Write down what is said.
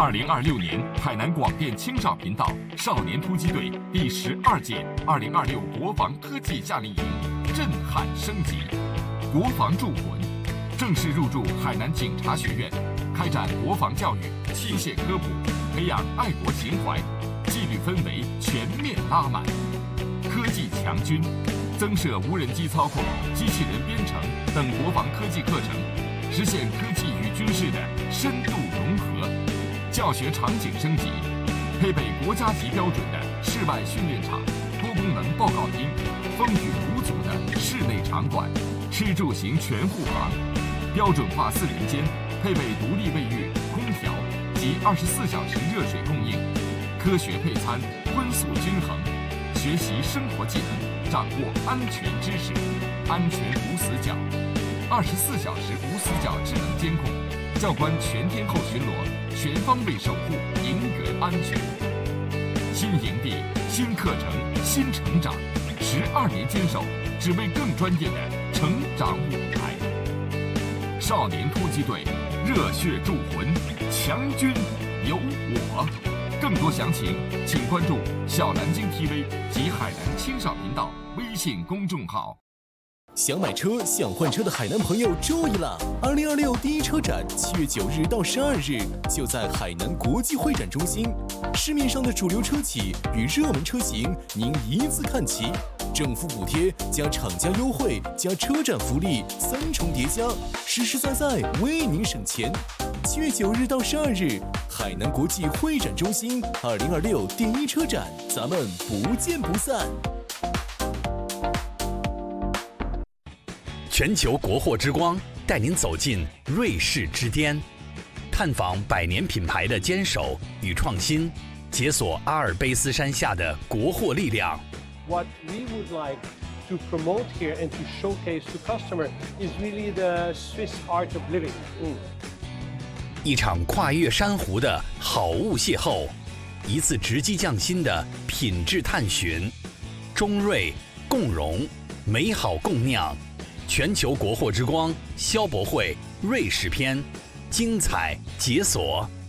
2026年海南广电青少频道少年突击队第12届2026国防科技夏令营震撼升级，国防铸魂，正式入驻海南警察学院，开展国防教育、器械科普，培养爱国情怀，纪律氛围全面拉满。科技强军，增设无人机操控、机器人编程等国防科技课程，实现科技与军事的深度融合。教学场景升级，配备国家级标准的室外训练场、多功能报告厅、风雨无阻的室内场馆，吃住行全护航，标准化4人间，配备独立卫浴、空调及24小时热水供应，科学配餐，荤素均衡，学习生活技能，掌握安全知识，安全无死角，24小时无死角智能监控，教官全天候巡逻，全方位守护营园安全。新营地、新课程、新成长，12年坚守，只为更专业的成长舞台。少年突击队，热血铸魂，强军有我。更多详情，请关注小南京 TV 及海南青少频道微信公众号。 想买车、想换车的海南朋友注意了！2026第一车展7月9日到12日就在海南国际会展中心，市面上的主流车企与热门车型您一字看齐，政府补贴加厂家优惠加车展福利3重叠加，实实在在为您省钱。7月9日到12日，海南国际会展中心2026第一车展，咱们不见不散。 全球国货之光带您走进瑞士之巅，探访100年品牌的坚守与创新，解锁阿尔卑斯山下的国货力量。 What we would like to promote here and to showcase to customer is really the Swiss art of living. 一场跨越珊瑚的好物邂逅，一次直击匠心的品质探寻，中瑞共荣，美好共酿。全球国货之光消博会瑞士篇，精彩解锁。